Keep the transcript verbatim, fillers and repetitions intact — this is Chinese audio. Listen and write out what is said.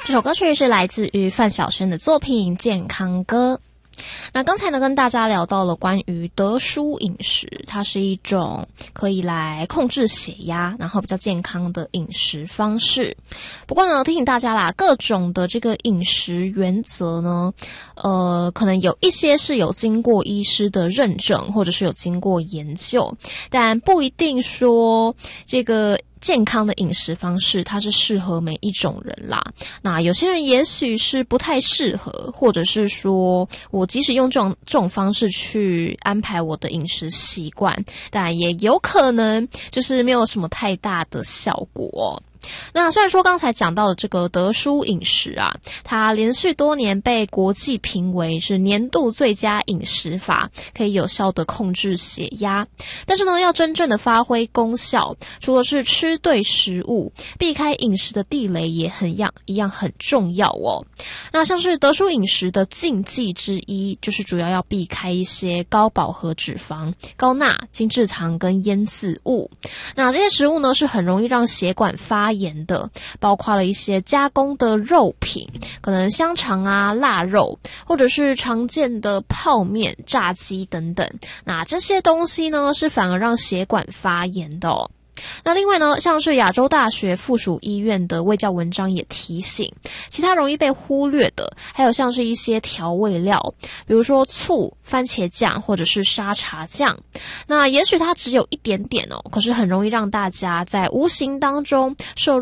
这首歌曲是来自于范晓萱的作品《健康歌》。那刚才呢，跟大家聊到了关于德蔬饮食，它是一种可以来控制血压，然后比较健康的饮食方式。不过呢，提醒大家啦，各种的这个饮食原则呢，呃，可能有一些是有经过医师的认证，或者是有经过研究，但不一定说这个健康的饮食方式它是适合每一种人啦。那有些人也许是不太适合，或者是说我即使用这种这种方式去安排我的饮食习惯，但也有可能就是没有什么太大的效果。那虽然说刚才讲到的这个德蔬饮食啊，它连续多年被国际评为是年度最佳饮食法，可以有效的控制血压，但是呢，要真正的发挥功效，除了是吃对食物，避开饮食的地雷也很样一样很重要哦。那像是德蔬饮食的禁忌之一，就是主要要避开一些高饱和脂肪、高钠、精制糖跟腌渍物。那这些食物呢，是很容易让血管发炎的，包括了一些加工的肉品，可能香肠啊、腊肉，或者是常见的泡面、炸鸡等等。那这些东西呢，是反而让血管发炎的哦。那另外呢，像是亚洲大学附属医院的卫教文章也提醒，其他容易被忽略的还有像是一些调味料，比如说醋、番茄酱或者是沙茶酱。那也许它只有一点点哦，可是很容易让大家在无形当中受